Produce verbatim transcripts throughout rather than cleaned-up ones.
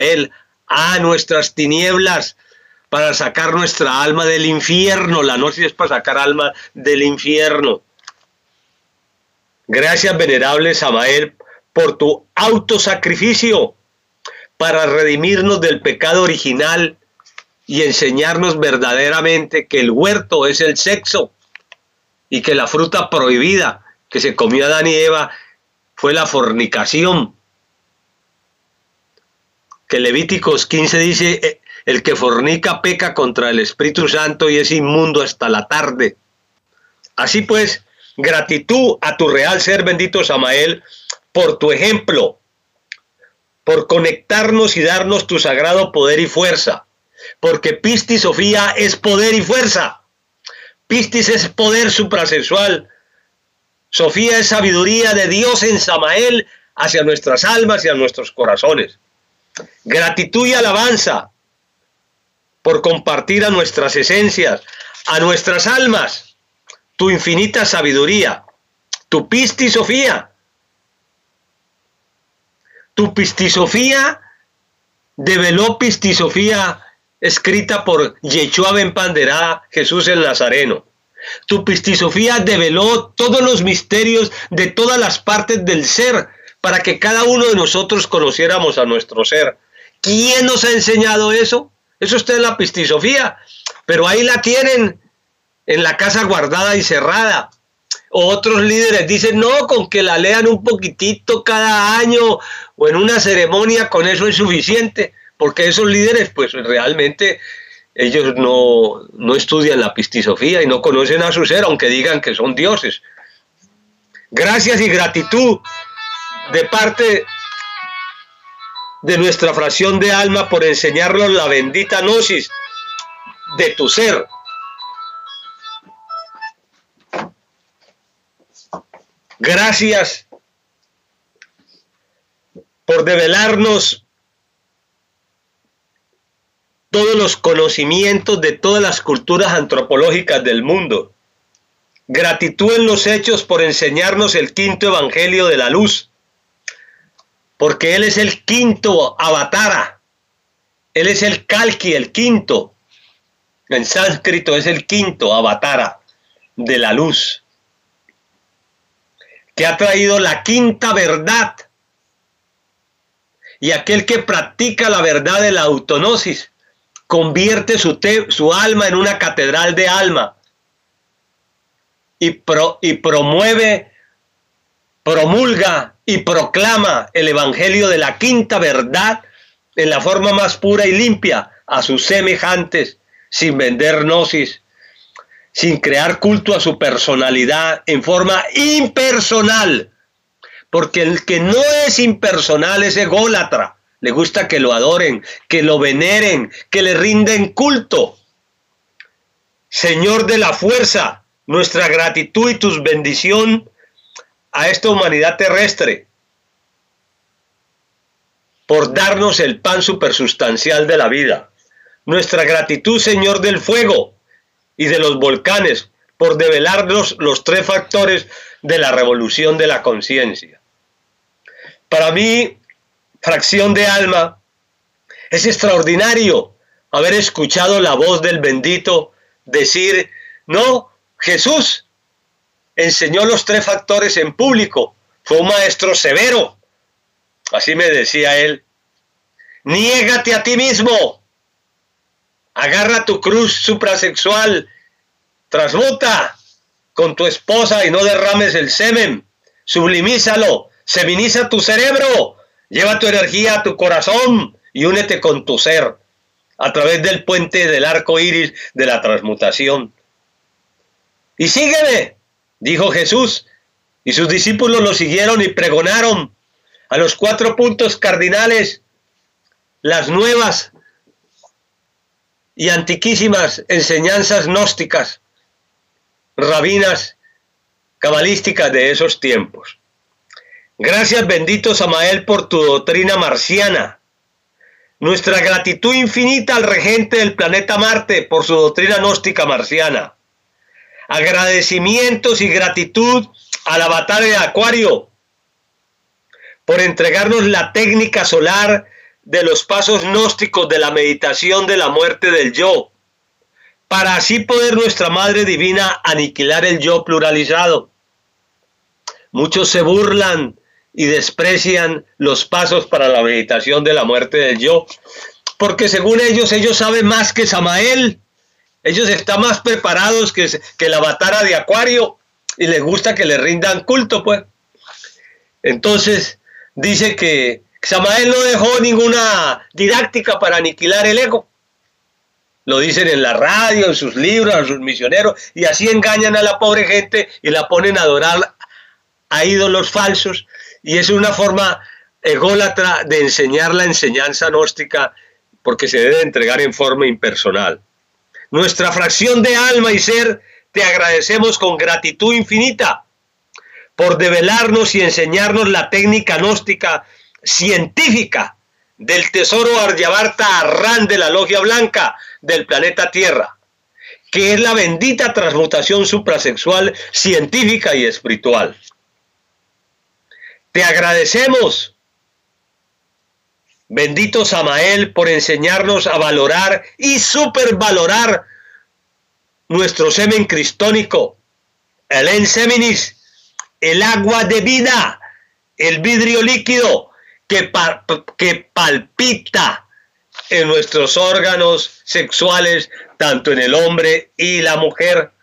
Samael, a nuestras tinieblas, para sacar nuestra alma del infierno. La gnosis es para sacar alma del infierno. Gracias, venerable Samael, por tu autosacrificio para redimirnos del pecado original y enseñarnos verdaderamente que el huerto es el sexo y que la fruta prohibida que se comió Adán y Eva fue la fornicación. Que Levíticos quince dice, el que fornica peca contra el Espíritu Santo y es inmundo hasta la tarde. Así pues, gratitud a tu real ser, bendito Samael, por tu ejemplo, por conectarnos y darnos tu sagrado poder y fuerza, porque Pistis Sofía es poder y fuerza. Pistis es poder suprasexual. Sofía es sabiduría de Dios en Samael hacia nuestras almas y a nuestros corazones. Gratitud y alabanza por compartir a nuestras esencias, a nuestras almas, tu infinita sabiduría, tu Pistis Sofía. Tu Pistisofía develó Pistisofía escrita por Yeshua ben Panderá, Jesús el Nazareno. Tu Pistisofía develó todos los misterios de todas las partes del ser para que cada uno de nosotros conociéramos a nuestro ser. ¿Quién nos ha enseñado eso? Eso está en la Pistisofía, pero ahí la tienen en la casa guardada y cerrada. Otros líderes dicen, no, con que la lean un poquitito cada año o en una ceremonia, con eso es suficiente, porque esos líderes, pues realmente ellos no, no estudian la Pistisofía y no conocen a su ser, aunque digan que son dioses. Gracias y gratitud de parte de nuestra fracción de alma por enseñarnos la bendita gnosis de tu ser. Gracias por develarnos todos los conocimientos de todas las culturas antropológicas del mundo. Gratitud en los hechos por enseñarnos el quinto evangelio de la luz, porque Él es el quinto avatara, Él es el Kalki, el quinto, en sánscrito es el quinto avatara de la luz, que ha traído la quinta verdad, y aquel que practica la verdad de la autognosis convierte su, te, su alma en una catedral de alma y, pro, y promueve, promulga y proclama el evangelio de la quinta verdad en la forma más pura y limpia a sus semejantes, sin vender gnosis, sin crear culto a su personalidad, en forma impersonal, porque el que no es impersonal es ególatra, le gusta que lo adoren, que lo veneren, que le rinden culto. Señor de la fuerza, nuestra gratitud y tus bendición a esta humanidad terrestre, por darnos el pan supersustancial de la vida. Nuestra gratitud, Señor del fuego y de los volcanes, por develarnos los tres factores de la revolución de la conciencia. Para mí, fracción de alma, es extraordinario haber escuchado la voz del bendito decir, no, Jesús enseñó los tres factores en público, fue un maestro severo, así me decía él. Niégate a ti mismo, agarra tu cruz suprasexual, transmuta con tu esposa y no derrames el semen, sublimízalo, seminiza tu cerebro, lleva tu energía a tu corazón y únete con tu ser a través del puente del arco iris de la transmutación. Y sígueme, dijo Jesús, y sus discípulos lo siguieron y pregonaron a los cuatro puntos cardinales las nuevas y antiquísimas enseñanzas gnósticas, rabinas, cabalísticas de esos tiempos. Gracias, bendito Samael, por tu doctrina marciana. Nuestra gratitud infinita al regente del planeta Marte por su doctrina gnóstica marciana. Agradecimientos y gratitud al avatar de Acuario por entregarnos la técnica solar de los pasos gnósticos de la meditación de la muerte del yo, para así poder nuestra Madre Divina aniquilar el yo pluralizado. Muchos se burlan y desprecian los pasos para la meditación de la muerte del yo, porque según ellos, ellos saben más que Samael. Ellos están más preparados que, que la batara de Acuario y les gusta que le rindan culto, pues. Entonces, dice que Samael no dejó ninguna didáctica para aniquilar el ego. Lo dicen en la radio, en sus libros, a sus misioneros, y así engañan a la pobre gente y la ponen a adorar a ídolos falsos. Y es una forma ególatra de enseñar la enseñanza gnóstica, porque se debe entregar en forma impersonal. Nuestra fracción de alma y ser, te agradecemos con gratitud infinita por develarnos y enseñarnos la técnica gnóstica científica del tesoro Aryavarta Arran de la Logia Blanca del planeta Tierra, que es la bendita transmutación suprasexual científica y espiritual. Te agradecemos, bendito Samael, por enseñarnos a valorar y supervalorar nuestro semen cristónico, el enseminis, el agua de vida, el vidrio líquido que, pa que palpita en nuestros órganos sexuales, tanto en el hombre y la mujer.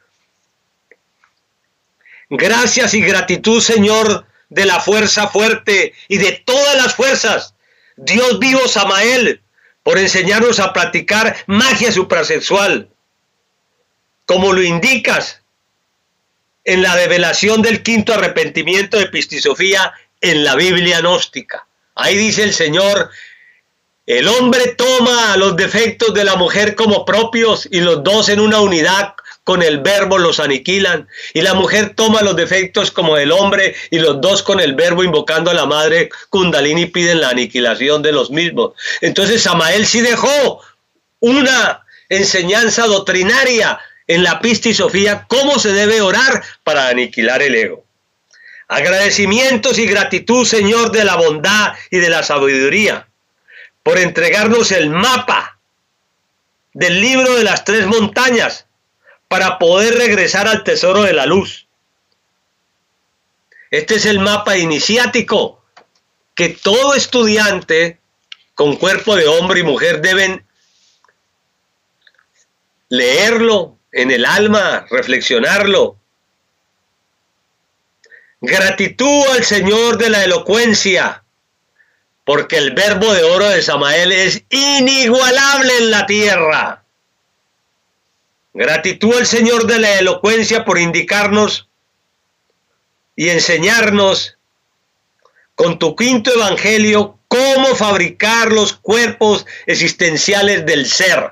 Gracias y gratitud, Señor, de la fuerza fuerte y de todas las fuerzas, Dios vivo Samael, por enseñarnos a practicar magia suprasexual, como lo indicas en la develación del quinto arrepentimiento de Epistisofía en la Biblia gnóstica. Ahí dice el Señor: el hombre toma los defectos de la mujer como propios y los dos en una unidad con el verbo los aniquilan, y la mujer toma los defectos como del hombre y los dos con el verbo invocando a la madre Kundalini piden la aniquilación de los mismos. Entonces Samael sí dejó una enseñanza doctrinaria en la Epistisofía cómo se debe orar para aniquilar el ego. Agradecimientos y gratitud, Señor, de la bondad y de la sabiduría, por entregarnos el mapa del libro de las tres montañas para poder regresar al tesoro de la luz. Este es el mapa iniciático que todo estudiante con cuerpo de hombre y mujer deben leerlo en el alma, reflexionarlo. Gratitud al Señor de la elocuencia, porque el verbo de oro de Samael es inigualable en la tierra. Gratitud al Señor de la elocuencia por indicarnos y enseñarnos con tu quinto evangelio cómo fabricar los cuerpos existenciales del ser.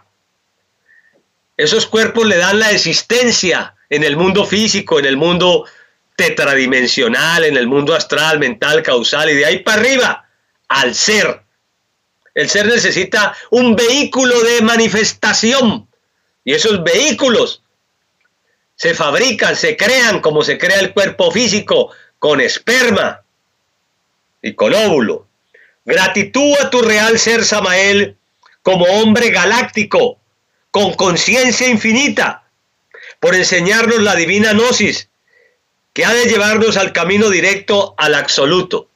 Esos cuerpos le dan la existencia en el mundo físico, en el mundo tetradimensional, en el mundo astral, mental, causal, y de ahí para arriba al ser. El ser necesita un vehículo de manifestación, y esos vehículos se fabrican, se crean como se crea el cuerpo físico, con esperma y con óvulo. Gratitud a tu real ser, Samael, como hombre galáctico, con conciencia infinita, por enseñarnos la divina gnosis, que ha de llevarnos al camino directo al absoluto.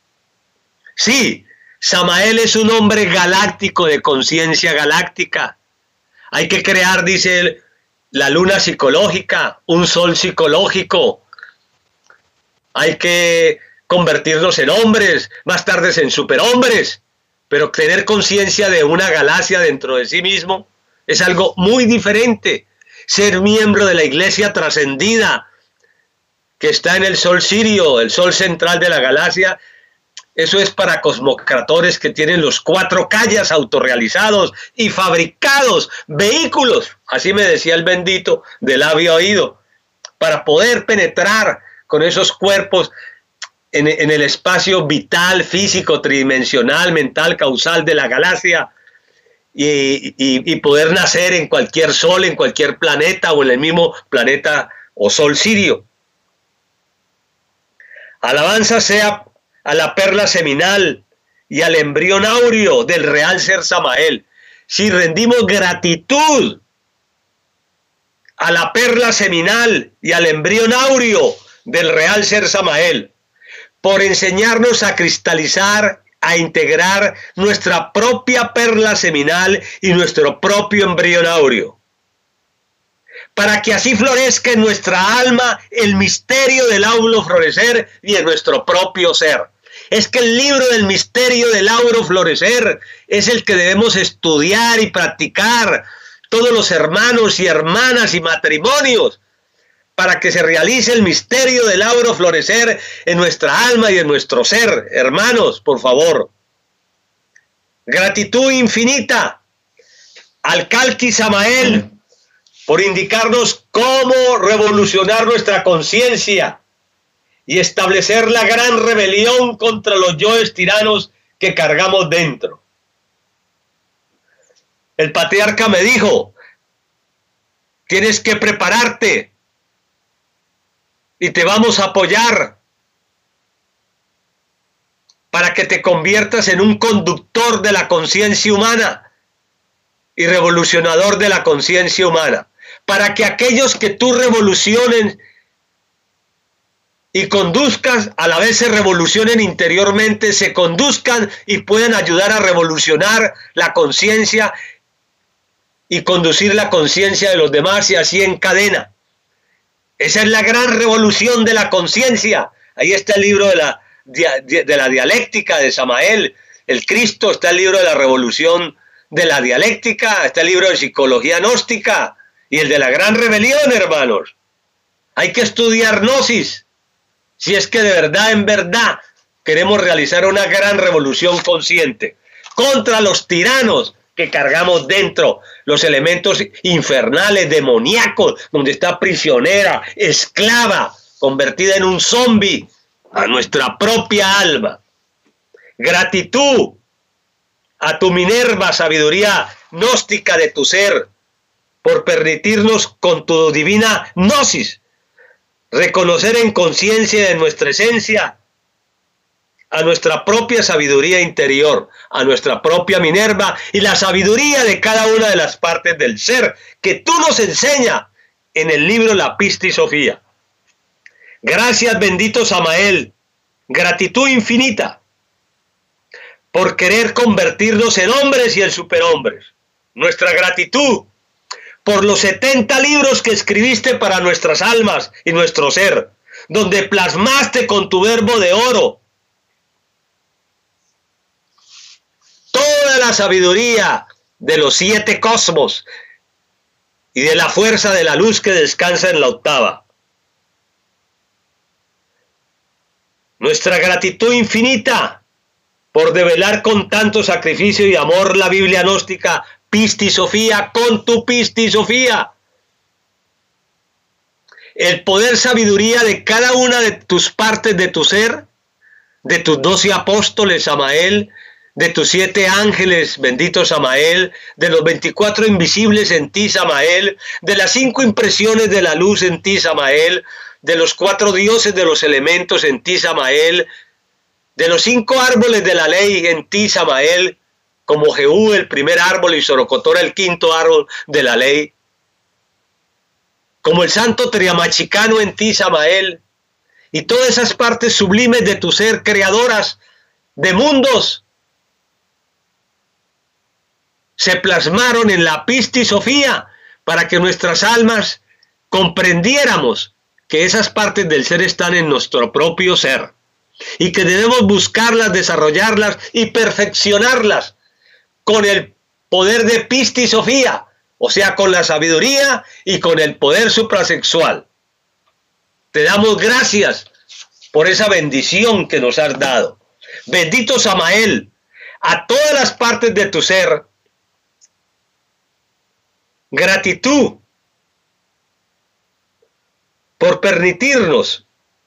Sí, Samael es un hombre galáctico de conciencia galáctica. Hay que crear, dice él, la luna psicológica, un sol psicológico. Hay que convertirnos en hombres, más tarde en superhombres, pero tener conciencia de una galaxia dentro de sí mismo es algo muy diferente. Ser miembro de la iglesia trascendida, que está en el sol sirio, el sol central de la galaxia, eso es para cosmocratores que tienen los cuatro callas autorrealizados y fabricados, vehículos, así me decía el bendito del labio oído, para poder penetrar con esos cuerpos en, en el espacio vital, físico, tridimensional, mental, causal de la galaxia, y, y, y poder nacer en cualquier sol, en cualquier planeta o en el mismo planeta o sol sirio. Alabanza sea a la perla seminal y al embrión áureo del real ser Samael. Si rendimos gratitud a la perla seminal y al embrión áureo del real ser Samael, por enseñarnos a cristalizar, a integrar nuestra propia perla seminal y nuestro propio embrión áureo, para que así florezca en nuestra alma el misterio del áureo florecer y en nuestro propio ser. Es que el libro del misterio del áureo florecer es el que debemos estudiar y practicar todos los hermanos y hermanas y matrimonios, para que se realice el misterio del áureo florecer en nuestra alma y en nuestro ser. Hermanos, por favor, gratitud infinita al Calqui Samael por indicarnos cómo revolucionar nuestra conciencia y establecer la gran rebelión contra los yoes tiranos que cargamos dentro. El patriarca me dijo, tienes que prepararte y te vamos a apoyar para que te conviertas en un conductor de la conciencia humana y revolucionador de la conciencia humana, para que aquellos que tú revolucionen y conduzcas, a la vez se revolucionen interiormente, se conduzcan y puedan ayudar a revolucionar la conciencia y conducir la conciencia de los demás, y así en cadena. Esa es la gran revolución de la conciencia. Ahí está el libro de la, de la dialéctica de Samael, el Cristo, está el libro de la revolución de la dialéctica, está el libro de psicología gnóstica y el de la gran rebelión, hermanos. Hay que estudiar gnosis, si es que de verdad, en verdad, queremos realizar una gran revolución consciente contra los tiranos que cargamos dentro, los elementos infernales, demoníacos, donde está prisionera, esclava, convertida en un zombi a nuestra propia alma. Gratitud a tu Minerva, sabiduría gnóstica de tu ser, por permitirnos con tu divina gnosis reconocer en conciencia de nuestra esencia a nuestra propia sabiduría interior, a nuestra propia Minerva y la sabiduría de cada una de las partes del ser que tú nos enseñas en el libro La Pista y Sofía. Gracias, bendito Samael, gratitud infinita por querer convertirnos en hombres y en superhombres. Nuestra gratitud por los setenta libros que escribiste para nuestras almas y nuestro ser, donde plasmaste con tu verbo de oro toda la sabiduría de los siete cosmos y de la fuerza de la luz que descansa en la octava. Nuestra gratitud infinita por develar con tanto sacrificio y amor la Biblia gnóstica, Pista y Sofía, con tu Pista y Sofía. El poder sabiduría de cada una de tus partes de tu ser, de tus doce apóstoles, Samael, de tus siete ángeles, bendito Samael, de los veinticuatro invisibles en ti, Samael, de las cinco impresiones de la luz en ti, Samael, de los cuatro dioses de los elementos en ti, Samael, de los cinco árboles de la ley en ti, Samael, como Jehú el primer árbol y Sorocotora el quinto árbol de la ley, como el santo Triamachicano en ti, Samael, y todas esas partes sublimes de tu ser, creadoras de mundos, se plasmaron en la Pista y Sofía para que nuestras almas comprendiéramos que esas partes del ser están en nuestro propio ser y que debemos buscarlas, desarrollarlas y perfeccionarlas con el poder de Pista y Sofía, o sea, con la sabiduría y con el poder suprasexual. Te damos gracias por esa bendición que nos has dado. Bendito Samael, a todas las partes de tu ser, gratitud por permitirnos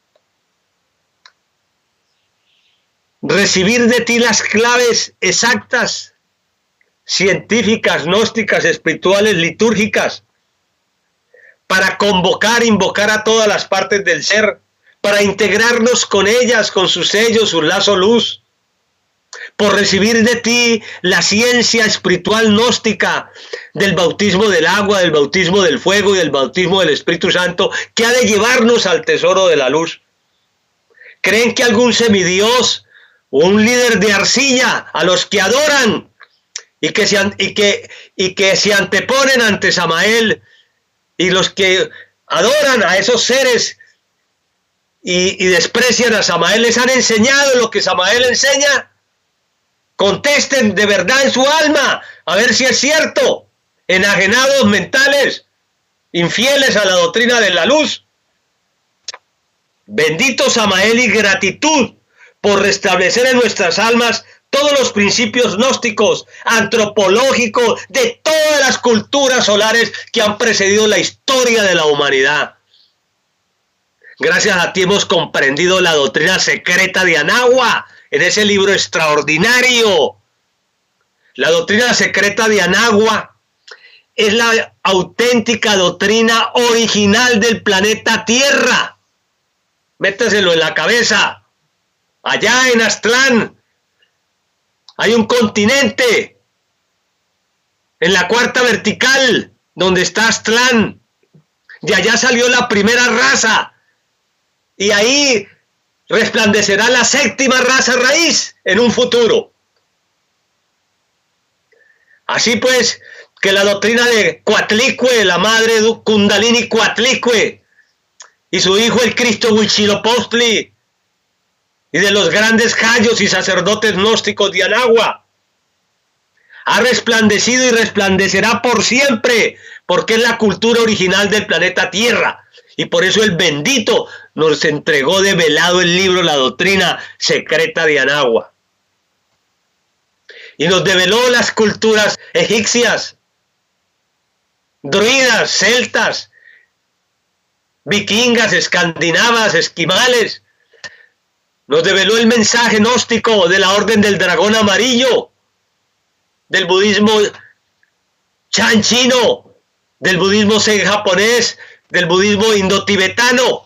recibir de ti las claves exactas, científicas, gnósticas, espirituales, litúrgicas, para convocar, invocar a todas las partes del ser, para integrarnos con ellas, con sus sellos, su lazo luz, por recibir de ti la ciencia espiritual gnóstica del bautismo del agua, del bautismo del fuego y del bautismo del Espíritu Santo, que ha de llevarnos al tesoro de la luz. ¿Creen que algún semidios o un líder de arcilla a los que adoran y que se, y que, y que se anteponen ante Samael, y los que adoran a esos seres y, y desprecian a Samael, les han enseñado lo que Samael enseña? Contesten de verdad en su alma, a ver si es cierto. Enajenados mentales, infieles a la doctrina de la luz. Bendito Samael y gratitud por restablecer en nuestras almas todos los principios gnósticos, antropológicos, de todas las culturas solares que han precedido la historia de la humanidad. Gracias a ti hemos comprendido la doctrina secreta de Anagua en ese libro extraordinario. La doctrina secreta de Anagua es la auténtica doctrina original del planeta Tierra. Métaselo en la cabeza. Allá en Aztlán hay un continente, en la cuarta vertical, donde está Aztlán. De allá salió la primera raza, y ahí resplandecerá la séptima raza raíz en un futuro. Así pues, que la doctrina de Coatlicue, la madre Kundalini Coatlicue, y su hijo el Cristo Huitzilopochtli, y de los grandes jayos y sacerdotes gnósticos de Anagua, ha resplandecido y resplandecerá por siempre, porque es la cultura original del planeta Tierra, y por eso el bendito nos entregó develado el libro La Doctrina Secreta de Anagua, y nos develó las culturas egipcias, druidas, celtas, vikingas, escandinavas, esquimales. Nos develó el mensaje gnóstico de la Orden del Dragón Amarillo, del budismo Chan chino, del budismo Zen japonés, del budismo indotibetano.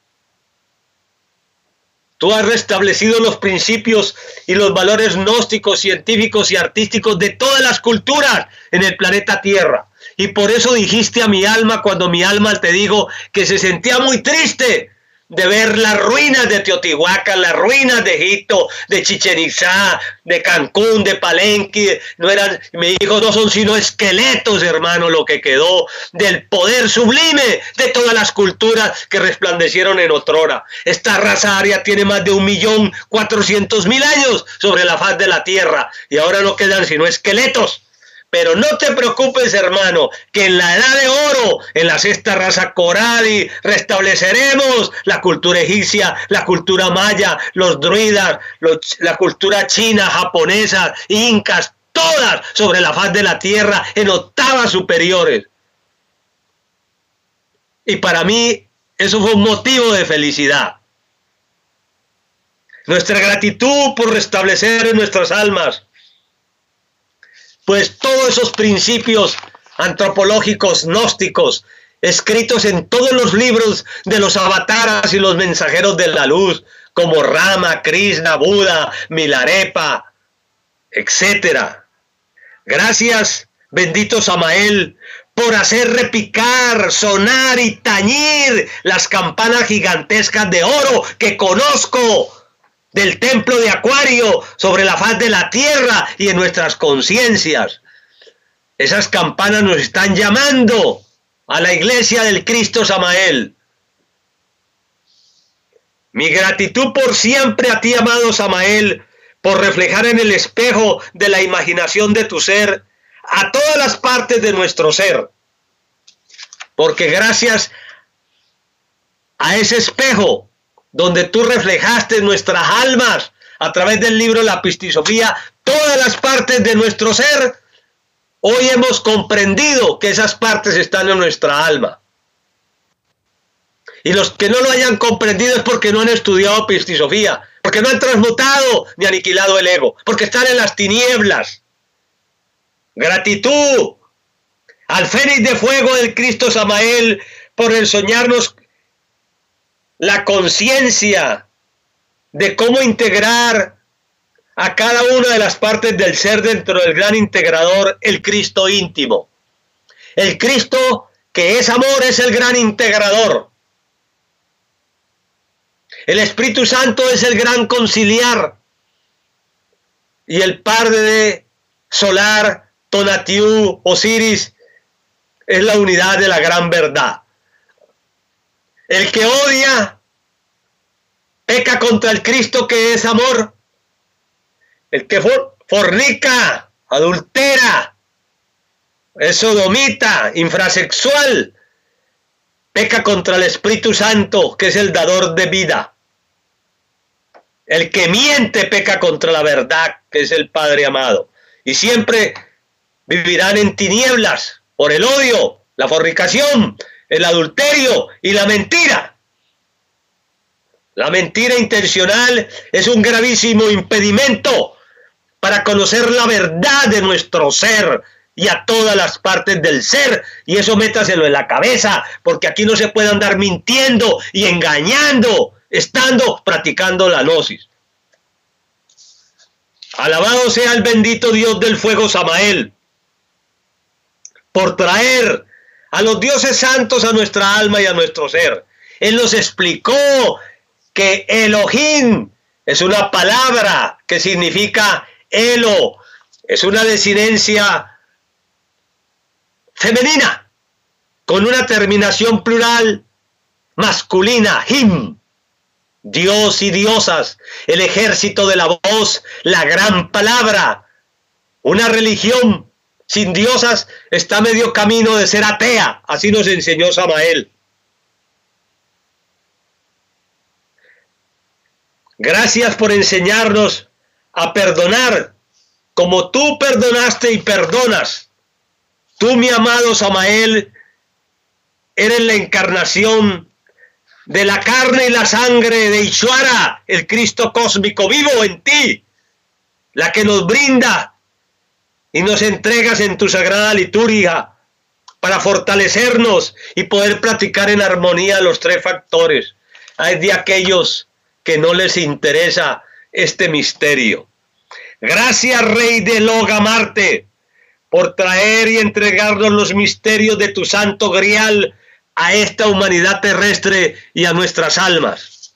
Tú has restablecido los principios y los valores gnósticos, científicos y artísticos de todas las culturas en el planeta Tierra. Y por eso dijiste a mi alma, cuando mi alma te dijo que se sentía muy triste de ver las ruinas de Teotihuacán, las ruinas de Egipto, de Chichén Itzá, de Cancún, de Palenque. No eran, me dijo, no son sino esqueletos, hermano, lo que quedó del poder sublime de todas las culturas que resplandecieron en otrora. Esta raza aria tiene más de un millón cuatrocientos mil años sobre la faz de la tierra, y ahora no quedan sino esqueletos. Pero no te preocupes, hermano, que en la edad de oro, en la sexta raza Coradi, restableceremos la cultura egipcia, la cultura maya, los druidas, los, la cultura china, japonesa, incas, todas sobre la faz de la tierra en octavas superiores. Y para mí eso fue un motivo de felicidad. Nuestra gratitud por restablecer en nuestras almas, pues todos esos principios antropológicos, gnósticos, escritos en todos los libros de los avataras y los mensajeros de la luz, como Rama, Krishna, Buda, Milarepa, etcétera. Gracias, bendito Samael, por hacer repicar, sonar y tañir las campanas gigantescas de oro que conozco del templo de Acuario sobre la faz de la tierra y en nuestras conciencias. Esas campanas nos están llamando a la iglesia del Cristo Samael. Mi gratitud por siempre a ti, amado Samael, por reflejar en el espejo de la imaginación de tu ser a todas las partes de nuestro ser. Porque gracias a ese espejo donde tú reflejaste nuestras almas a través del libro La Pistisofía, todas las partes de nuestro ser, hoy hemos comprendido que esas partes están en nuestra alma. Y los que no lo hayan comprendido es porque no han estudiado Pistisofía, porque no han transmutado ni aniquilado el ego, porque están en las tinieblas. Gratitud al Fénix de Fuego del Cristo Samael por enseñarnos la conciencia de cómo integrar a cada una de las partes del ser dentro del gran integrador, el Cristo íntimo. El Cristo que es amor es el gran integrador. El Espíritu Santo es el gran conciliar. Y el Padre solar, Tonatiuh, Osiris, es la unidad de la gran verdad. El que odia peca contra el Cristo que es amor. El que for, fornica, adultera, es sodomita, infrasexual, peca contra el Espíritu Santo, que es el dador de vida. El que miente peca contra la verdad, que es el Padre amado. Y siempre vivirán en tinieblas por el odio, la fornicación, el adulterio y la mentira. La mentira intencional es un gravísimo impedimento para conocer la verdad de nuestro ser y a todas las partes del ser, y eso métaselo en la cabeza, porque aquí no se puede andar mintiendo y engañando, estando practicando la gnosis. Alabado sea el bendito Dios del fuego Samael, por traer a los dioses santos a nuestra alma y a nuestro ser. Él nos explicó que Elohim es una palabra que significa Elo, es una desinencia femenina, con una terminación plural masculina, Him, Dios y diosas, el ejército de la voz, la gran palabra. Una religión sin diosas está a medio camino de ser atea, así nos enseñó Samael. Gracias por enseñarnos a perdonar, como tú perdonaste y perdonas. Tú, mi amado Samael, eres la encarnación de la carne y la sangre de Ishvara, el Cristo cósmico vivo en ti, la que nos brinda y nos entregas en tu sagrada liturgia para fortalecernos y poder practicar en armonía los tres factores. Hay de aquellos que no les interesa este misterio. Gracias, Rey de Loga Marte, por traer y entregarnos los misterios de tu santo grial a esta humanidad terrestre y a nuestras almas.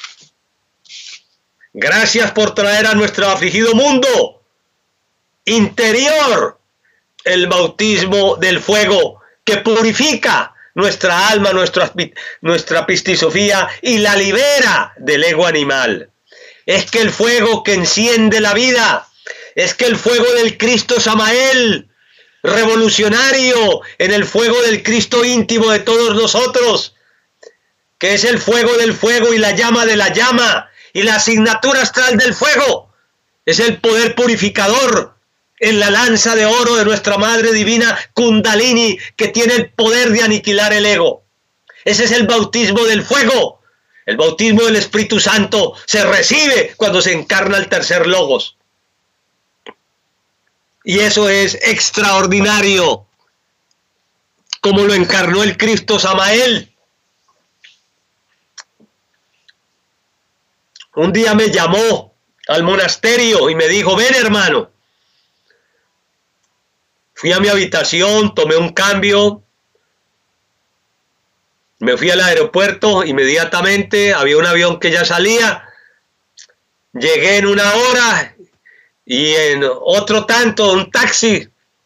Gracias por traer a nuestro afligido mundo interior el bautismo del fuego que purifica nuestra alma, nuestra, nuestra pistisofía y la libera del ego animal. Es que el fuego que enciende la vida, es que el fuego del Cristo Samael, revolucionario en el fuego del Cristo íntimo de todos nosotros, que es el fuego del fuego y la llama de la llama y la asignatura astral del fuego, es el poder purificador en la lanza de oro de nuestra Madre Divina Kundalini, que tiene el poder de aniquilar el ego. Ese es el bautismo del fuego. El bautismo del Espíritu Santo se recibe cuando se encarna el tercer logos. Y eso es extraordinario, como lo encarnó el Cristo Samael. Un día me llamó al monasterio y me dijo: ven, hermano. Fui a mi habitación, tomé un cambio, me fui al aeropuerto inmediatamente, había un avión que ya salía, llegué en una hora y en otro tanto, un taxi,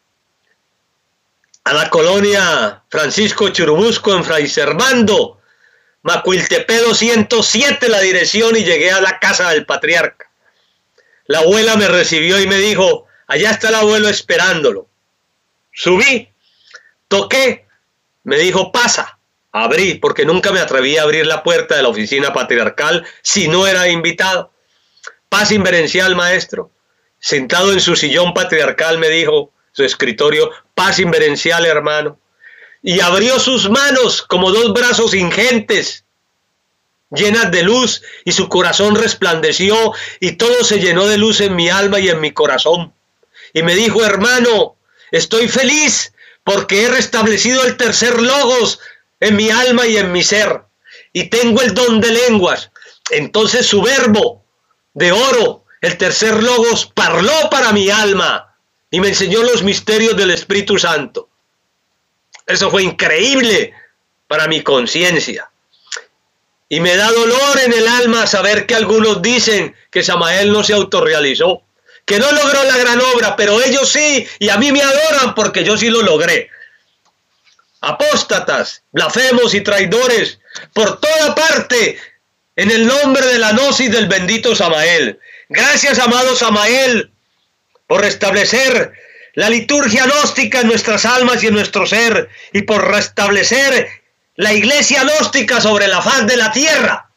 a la colonia Francisco Churubusco en Fray Servando, Macuiltepec doscientos siete la dirección, y llegué a la casa del patriarca. La abuela me recibió y me dijo: allá está el abuelo esperándolo. Subí, toqué, me dijo: pasa. Abrí, porque nunca me atreví a abrir la puerta de la oficina patriarcal si no era invitado. Paz inverencial, maestro. Sentado en su sillón patriarcal, me dijo, su escritorio: paz inverencial, hermano. Y abrió sus manos como dos brazos ingentes, llenas de luz, y su corazón resplandeció, y todo se llenó de luz en mi alma y en mi corazón. Y me dijo: hermano, estoy feliz porque he restablecido el tercer logos en mi alma y en mi ser, y tengo el don de lenguas. Entonces su verbo de oro el tercer logos parló para mi alma y me enseñó los misterios del Espíritu Santo. Eso fue increíble para mi conciencia. Y me da dolor en el alma saber que algunos dicen que Samael no se autorrealizó, que no logró la gran obra, pero ellos sí, y a mí me adoran porque yo sí lo logré. Apóstatas, blasfemos y traidores, por toda parte, en el nombre de la gnosis del bendito Samael. Gracias, amado Samael, por restablecer la liturgia gnóstica en nuestras almas y en nuestro ser, y por restablecer la iglesia gnóstica sobre la faz de la tierra.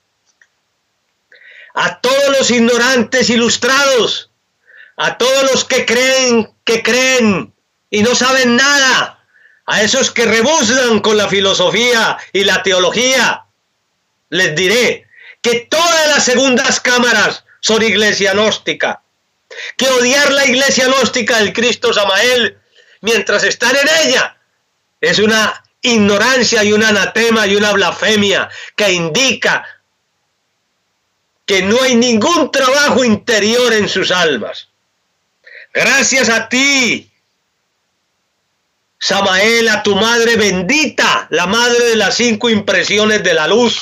A todos los ignorantes ilustrados, a todos los que creen, que creen y no saben nada, a esos que rebuznan con la filosofía y la teología, les diré que todas las segundas cámaras son iglesia gnóstica, que odiar la iglesia gnóstica del Cristo Samael mientras están en ella es una ignorancia y un anatema y una blasfemia que indica que no hay ningún trabajo interior en sus almas. Gracias a ti, Samael, a tu madre bendita, la madre de las cinco impresiones de la luz.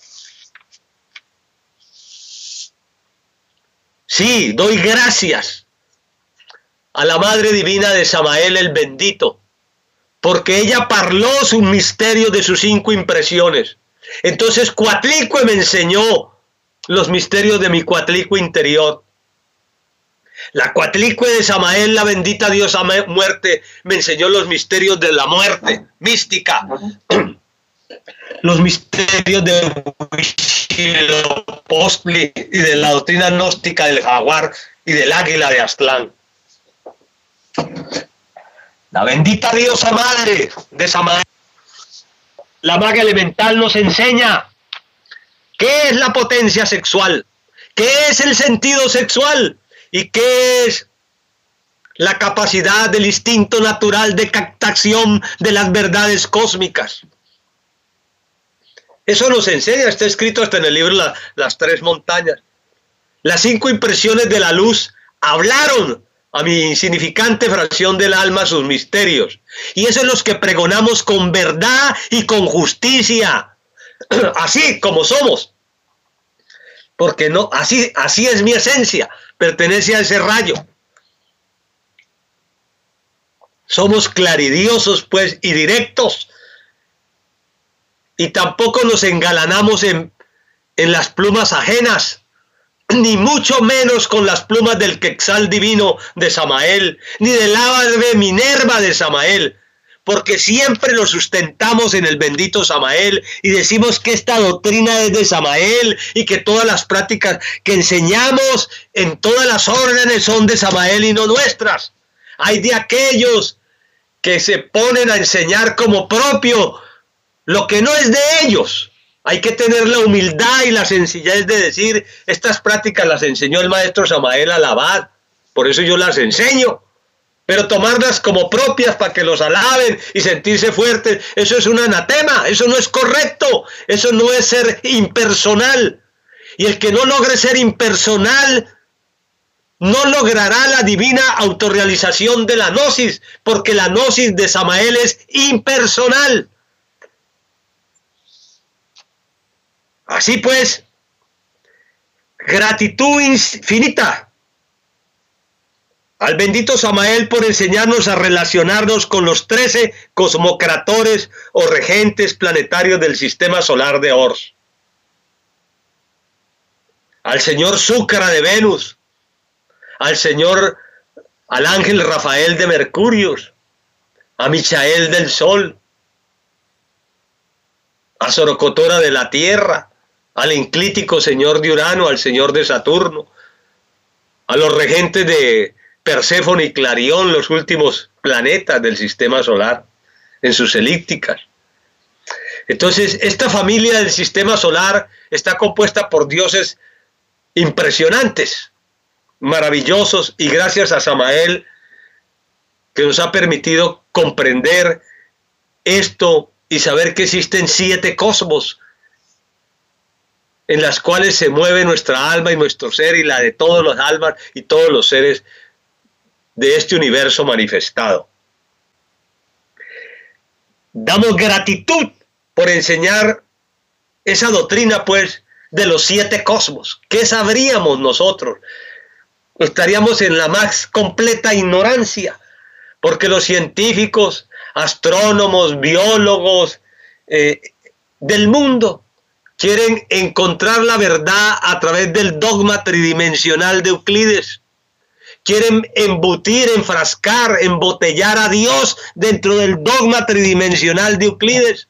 Sí, doy gracias a la Madre Divina de Samael el bendito, porque ella parló sus misterios de sus cinco impresiones. Entonces Coatlicue me enseñó los misterios de mi Coatlicue interior. La Coatlicue de Samael, la bendita diosa muerte, me enseñó los misterios de la muerte mística, los misterios de Huitzilopochtli y de la doctrina gnóstica del jaguar y del águila de Aztlán. La bendita diosa madre de Samael, la maga elemental, nos enseña qué es la potencia sexual, qué es el sentido sexual y qué es la capacidad del instinto natural de captación de las verdades cósmicas. Eso nos enseña, está escrito hasta en el libro la, Las Tres Montañas. Las cinco impresiones de la luz hablaron a mi insignificante fracción del alma sus misterios. Y eso es los que pregonamos con verdad y con justicia, así como somos. Porque no, así, así es mi esencia, pertenece a ese rayo. Somos claridiosos, pues, y directos. Y tampoco nos engalanamos en, en las plumas ajenas, ni mucho menos con las plumas del Quetzal divino de Samael, ni del ave Minerva de Samael, porque siempre lo sustentamos en el bendito Samael y decimos que esta doctrina es de Samael y que todas las prácticas que enseñamos en todas las órdenes son de Samael y no nuestras. Hay de aquellos que se ponen a enseñar como propio lo que no es de ellos. Hay que tener la humildad y la sencillez de decir, estas prácticas las enseñó el maestro Samael Alabad, por eso yo las enseño. Pero tomarlas como propias para que los alaben y sentirse fuertes, eso es un anatema, eso no es correcto, eso no es ser impersonal. Y el que no logre ser impersonal no logrará la divina autorrealización de la gnosis, porque la gnosis de Samael es impersonal. Así pues, gratitud infinita al bendito Samael por enseñarnos a relacionarnos con los trece cosmocratores o regentes planetarios del sistema solar de Ors. Al señor Zúcara de Venus, al señor, al ángel Rafael de Mercurio, a Michael del Sol, a Sorocotora de la Tierra, al enclítico señor de Urano, al señor de Saturno, a los regentes de Perséfone y Clarión, los últimos planetas del sistema solar, en sus elípticas. Entonces, esta familia del sistema solar está compuesta por dioses impresionantes, maravillosos, y gracias a Samael, que nos ha permitido comprender esto y saber que existen siete cosmos en las cuales se mueve nuestra alma y nuestro ser y la de todos los almas y todos los seres de este universo manifestado. Damos gratitud por enseñar esa doctrina, pues, de los siete cosmos. ¿Qué sabríamos nosotros? Estaríamos en la más completa ignorancia, porque los científicos, astrónomos, biólogos eh, del mundo quieren encontrar la verdad a través del dogma tridimensional de Euclides. Quieren embutir, enfrascar, embotellar a Dios dentro del dogma tridimensional de Euclides.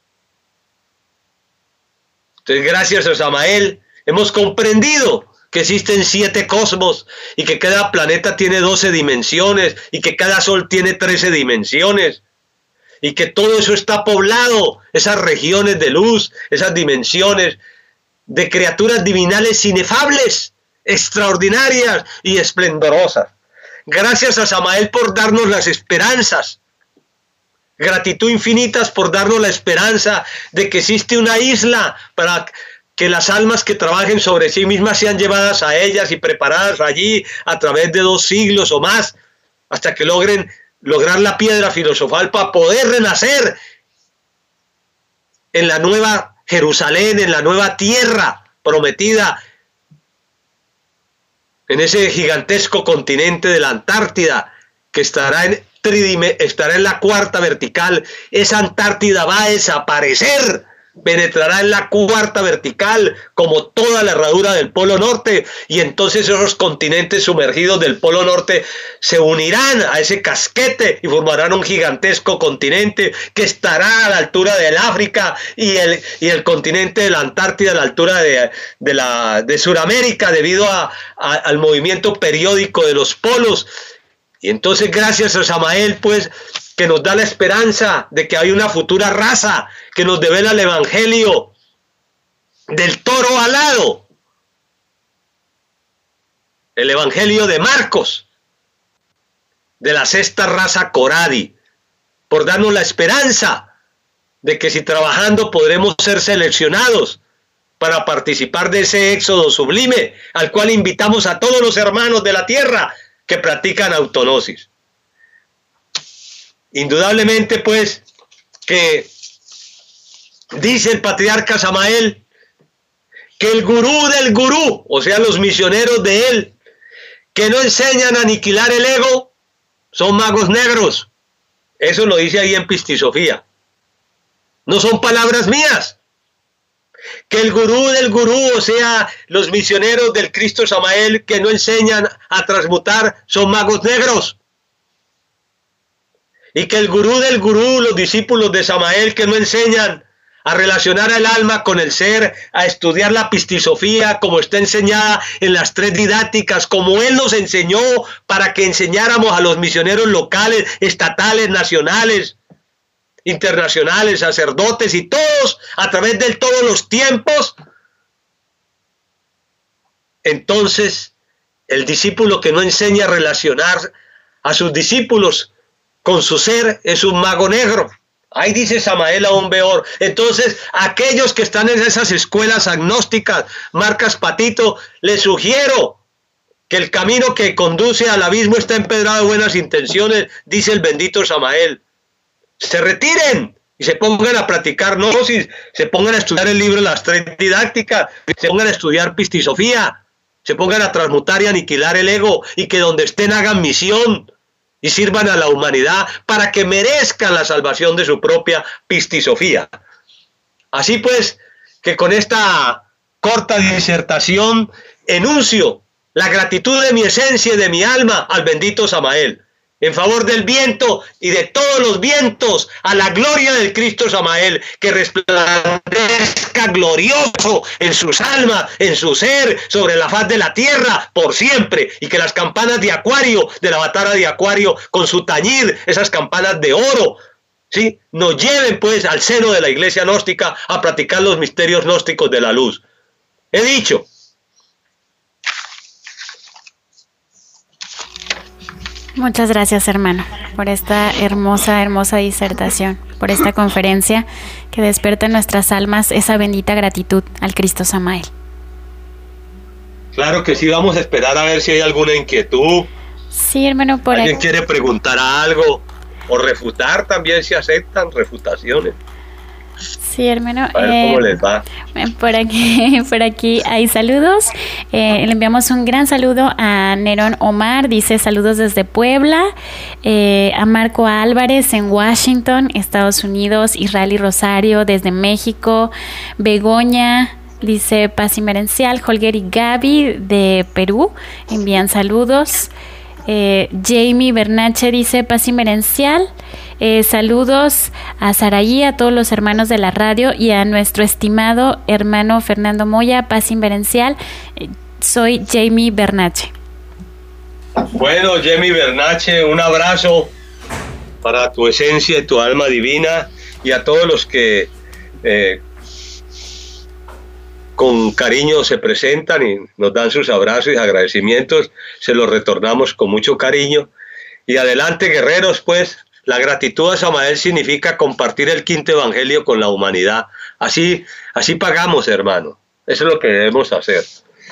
Entonces, gracias a Samael, hemos comprendido que existen siete cosmos y que cada planeta tiene doce dimensiones y que cada sol tiene trece dimensiones y que todo eso está poblado, esas regiones de luz, esas dimensiones de criaturas divinales inefables, extraordinarias y esplendorosas. Gracias a Samael por darnos las esperanzas. Gratitud infinitas por darnos la esperanza de que existe una isla para que las almas que trabajen sobre sí mismas sean llevadas a ellas y preparadas allí a través de dos siglos o más, hasta que logren lograr la piedra filosofal para poder renacer en la nueva Jerusalén, en la nueva tierra prometida, en ese gigantesco continente de la Antártida que estará en, tridime, estará en la cuarta vertical. Esa Antártida va a desaparecer, penetrará en la cuarta vertical como toda la herradura del Polo Norte, y entonces esos continentes sumergidos del Polo Norte se unirán a ese casquete y formarán un gigantesco continente que estará a la altura del África y el, y el continente de la Antártida a la altura de, de, la, de Sudamérica, debido a, a, al movimiento periódico de los polos. Y entonces, gracias a Samael, pues, que nos da la esperanza de que hay una futura raza que nos devela el evangelio del toro alado, el evangelio de Marcos, de la sexta raza Coradi, por darnos la esperanza de que si trabajando podremos ser seleccionados para participar de ese éxodo sublime al cual invitamos a todos los hermanos de la tierra que practican autonosis. Indudablemente, pues, que dice el patriarca Samael que el gurú del gurú, o sea, los misioneros de él, que no enseñan a aniquilar el ego, son magos negros. Eso lo dice ahí en Pistisofía. No son palabras mías. Que el gurú del gurú, o sea, los misioneros del Cristo Samael que no enseñan a transmutar, son magos negros. Y que el gurú del gurú, los discípulos de Samael que no enseñan a relacionar al alma con el ser, a estudiar la pistisofía como está enseñada en las tres didácticas, como él nos enseñó para que enseñáramos a los misioneros locales, estatales, nacionales, internacionales, sacerdotes y todos a través de todos los tiempos. Entonces, el discípulo que no enseña a relacionar a sus discípulos con su ser es un mago negro. Ahí dice Samael aún peor. Entonces, aquellos que están en esas escuelas agnósticas, marcas patito, les sugiero que el camino que conduce al abismo está empedrado de buenas intenciones, dice el bendito Samael. Se retiren y se pongan a practicar gnosis, se pongan a estudiar el libro de las tres didácticas, se pongan a estudiar pistisofía, se pongan a transmutar y aniquilar el ego, y que donde estén hagan misión y sirvan a la humanidad para que merezcan la salvación de su propia pistisofía. Así pues, que con esta corta disertación enuncio la gratitud de mi esencia y de mi alma al bendito Samael, en favor del viento y de todos los vientos, a la gloria del Cristo Samael, que resplandezca glorioso en sus almas, en su ser, sobre la faz de la tierra, por siempre, y que las campanas de Acuario, de la batara de Acuario, con su tañir, esas campanas de oro, ¿sí?, nos lleven pues al seno de la iglesia gnóstica a practicar los misterios gnósticos de la luz. He dicho. Muchas gracias, hermano, por esta hermosa, hermosa disertación, por esta conferencia que despierta en nuestras almas esa bendita gratitud al Cristo Samael. Claro que sí, vamos a esperar a ver si hay alguna inquietud. Sí, hermano, por ¿Alguien aquí quiere preguntar algo? O refutar, también se aceptan refutaciones. Sí, hermano. A ver eh, cómo les va. Por aquí, por aquí hay saludos. Eh, le enviamos un gran saludo a Nerón Omar, dice saludos desde Puebla. Eh, a Marco Álvarez en Washington, Estados Unidos. Israel y Rosario desde México. Begoña dice paz inmerencial. Holger y Gaby de Perú envían saludos. Eh, Jamie Bernache dice paz inmerencial. Eh, saludos a Saraí, a todos los hermanos de la radio y a nuestro estimado hermano Fernando Moya, paz inmerencial. Eh, soy Jamie Bernache. Bueno, Jamie Bernache, un abrazo para tu esencia y tu alma divina, y a todos los que eh, con cariño se presentan y nos dan sus abrazos y agradecimientos, se los retornamos con mucho cariño. Y adelante, guerreros, pues. La gratitud a Samael significa compartir el quinto evangelio con la humanidad. Así, así pagamos, hermano. Eso es lo que debemos hacer.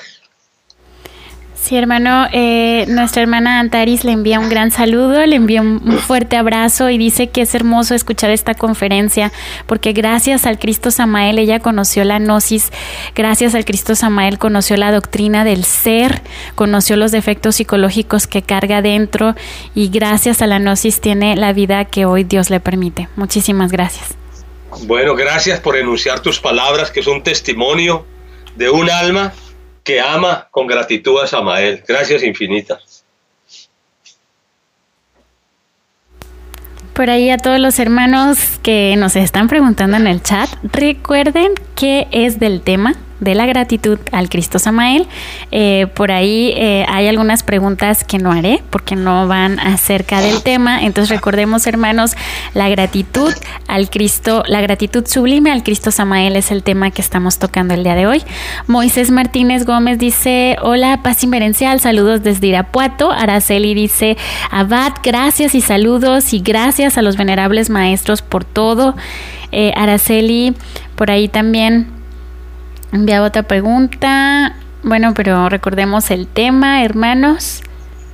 Sí, hermano, eh, nuestra hermana Antaris le envía un gran saludo, le envía un, un fuerte abrazo y dice que es hermoso escuchar esta conferencia porque gracias al Cristo Samael ella conoció la gnosis, gracias al Cristo Samael conoció la doctrina del ser, conoció los defectos psicológicos que carga dentro y gracias a la gnosis tiene la vida que hoy Dios le permite. Muchísimas gracias. Bueno, gracias por enunciar tus palabras, que es un testimonio de un alma que ama con gratitud a Samael. Gracias infinitas. Por ahí a todos los hermanos que nos están preguntando en el chat, recuerden qué es del tema de la gratitud al Cristo Samael. Eh, por ahí eh, hay algunas preguntas que no haré porque no van acerca del tema. Entonces recordemos, hermanos, la gratitud al Cristo, la gratitud sublime al Cristo Samael es el tema que estamos tocando el día de hoy. Moisés Martínez Gómez dice, hola, paz inmerencial, saludos desde Irapuato. Araceli dice, Abad, gracias y saludos y gracias a los venerables maestros por todo. Eh, Araceli, por ahí también enviaba otra pregunta. Bueno, pero recordemos el tema, hermanos.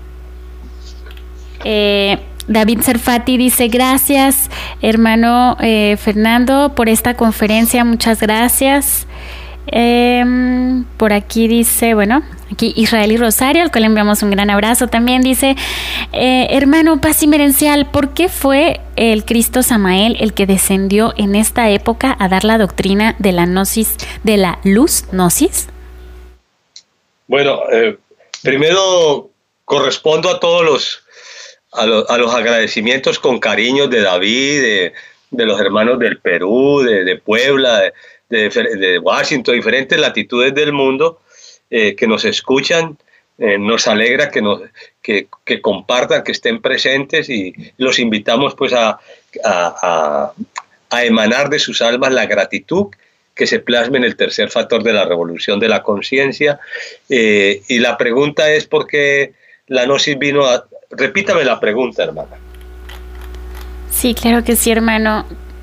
Eh, David Serfati dice, gracias, hermano eh, Fernando, por esta conferencia. Muchas gracias. Eh, por aquí dice, bueno, aquí Israel y Rosario, al cual le enviamos un gran abrazo. También dice, eh, hermano paz inmerencial, ¿por qué fue el Cristo Samael el que descendió en esta época a dar la doctrina de la gnosis, de la luz gnosis? Bueno, eh, primero correspondo a todos los a, lo, a los agradecimientos con cariño de David, de, de los hermanos del Perú, de, de Puebla, de, de, de Washington, diferentes latitudes del mundo eh, que nos escuchan. Eh, nos alegra que, nos, que, que compartan, que estén presentes, y los invitamos pues a, a, a, a emanar de sus almas la gratitud que se plasme en el tercer factor de la revolución de la conciencia. Eh, y la pregunta es ¿por qué la gnosis vino a...? Repítame la pregunta, hermana. Sí, claro que sí, hermano.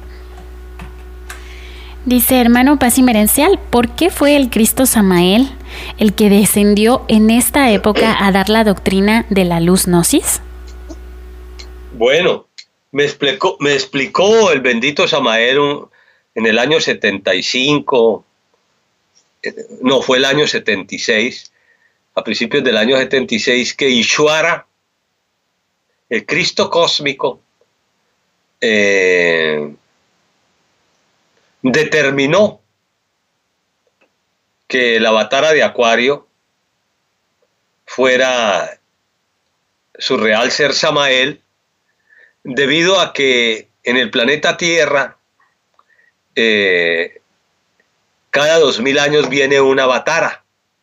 Dice, hermano paz inmerencial, ¿por qué fue el Cristo Samael el que descendió en esta época a dar la doctrina de la luz gnosis? Bueno, me explicó, me explicó el bendito Samael un, en el año setenta y cinco, no, fue el año setenta y seis, a principios del año setenta y seis, que Ishwara, el Cristo cósmico, eh, determinó que el avatara de Acuario fuera su real ser Samael, debido a que en el planeta Tierra eh, cada dos mil años viene un avatara,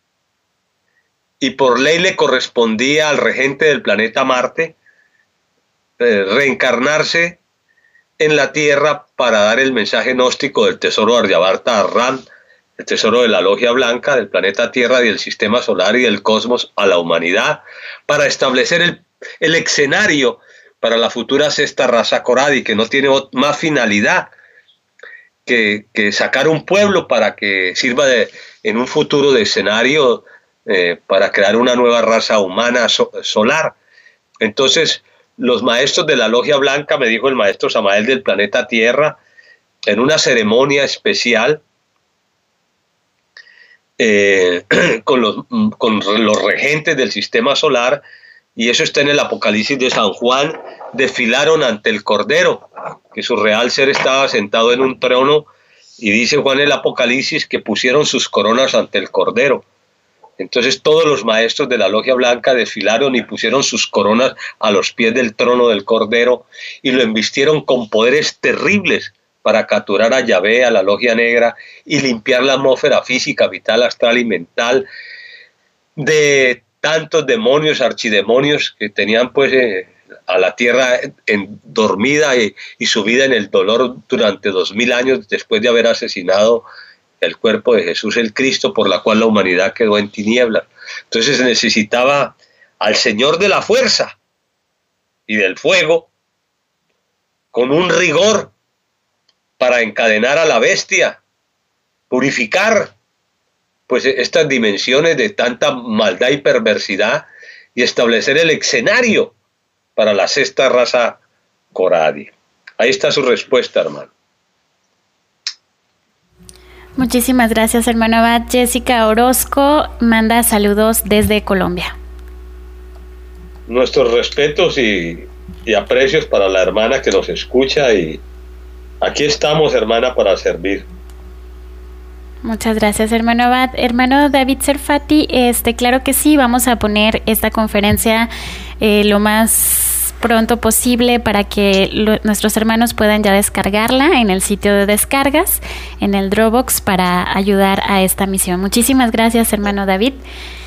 y por ley le correspondía al regente del planeta Marte eh, reencarnarse en la Tierra para dar el mensaje gnóstico del tesoro Aryabharta Arran, el tesoro de la logia blanca del planeta Tierra y del sistema solar y del cosmos a la humanidad, para establecer el, el escenario para la futura sexta raza Coradi, que no tiene más finalidad que, que sacar un pueblo para que sirva de, en un futuro de escenario eh, para crear una nueva raza humana so, solar. Entonces, los maestros de la Logia Blanca, me dijo el maestro Samael del planeta Tierra, en una ceremonia especial, eh, con, los, con los regentes del sistema solar, y eso está en el Apocalipsis de San Juan, desfilaron ante el Cordero, que su real ser estaba sentado en un trono, y dice Juan el Apocalipsis que pusieron sus coronas ante el Cordero. Entonces todos los maestros de la Logia Blanca desfilaron y pusieron sus coronas a los pies del trono del Cordero y lo embistieron con poderes terribles para capturar a Yahvé, a la Logia Negra, y limpiar la atmósfera física, vital, astral y mental de tantos demonios, archidemonios que tenían pues eh, a la tierra en, dormida y, y sumida en el dolor durante dos mil años después de haber asesinado el cuerpo de Jesús el Cristo, por la cual la humanidad quedó en tinieblas. Entonces se necesitaba al Señor de la fuerza y del fuego con un rigor para encadenar a la bestia, purificar pues estas dimensiones de tanta maldad y perversidad y establecer el escenario para la sexta raza Coradi. Ahí está su respuesta, hermano. Muchísimas gracias, hermano Abad. Jessica Orozco manda saludos desde Colombia. Nuestros respetos y, y aprecios para la hermana que nos escucha, y aquí estamos, hermana, para servir. Muchas gracias, hermano Abad. Hermano David Serfati, este, claro que sí, vamos a poner esta conferencia eh, lo más pronto posible para que lo, nuestros hermanos puedan ya descargarla en el sitio de descargas, en el Dropbox, para ayudar a esta misión. Muchísimas gracias, hermano David.